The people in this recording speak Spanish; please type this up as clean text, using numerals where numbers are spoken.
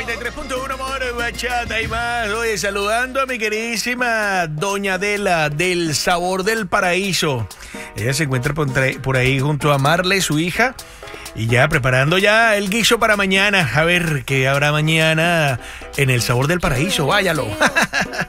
93.1 More Bachata y más. Oye, saludando a mi queridísima Doña Adela del Sabor del Paraíso. Ella se encuentra por ahí junto a Marle, su hija, y ya preparando ya el guiso para mañana. A ver qué habrá mañana en el Sabor del Paraíso. Váyalo.